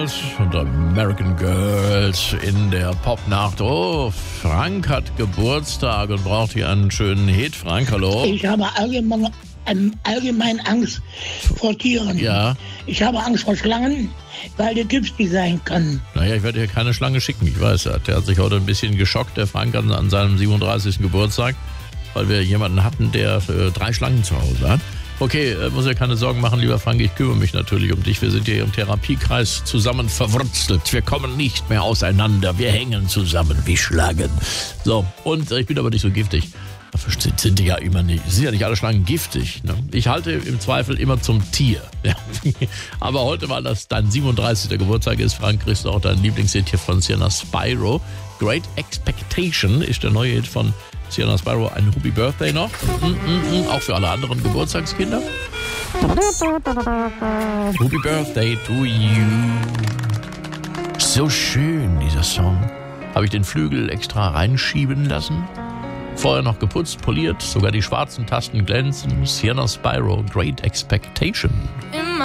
Und American Girls in der Popnacht. Oh, Frank hat Geburtstag und braucht hier einen schönen Hit. Frank, hallo. Ich habe allgemein Angst vor Tieren. Ja. Ich habe Angst vor Schlangen, weil die giftig sein können. Naja, ich werde hier keine Schlange schicken. Ich weiß, der hat sich heute ein bisschen geschockt, der Frank, an seinem 37. Geburtstag, weil wir jemanden hatten, der 3 Schlangen zu Hause hat. Okay, muss ja keine Sorgen machen, lieber Frank, ich kümmere mich natürlich um dich. Wir sind hier im Therapiekreis zusammen verwurzelt. Wir kommen nicht mehr auseinander. Wir hängen zusammen wie Schlangen. So, und ich bin aber nicht so giftig. Dafür sind die ja immer nicht. Sind ja nicht alle Schlangen giftig. Ne? Ich halte im Zweifel immer zum Tier. Ja. Aber heute, weil das dein 37. Geburtstag ist, Frank, kriegst du auch dein Lieblingshit hier von Sienna Spyro. Great Expectation ist der neue Hit von Sienna Spyro. Ein Happy Birthday noch. Auch für alle anderen Geburtstagskinder. Happy Birthday to you. So schön, dieser Song. Habe ich den Flügel extra reinschieben lassen. Vorher noch geputzt, poliert, sogar die schwarzen Tasten glänzen. Sienna Spyro, Great Expectation.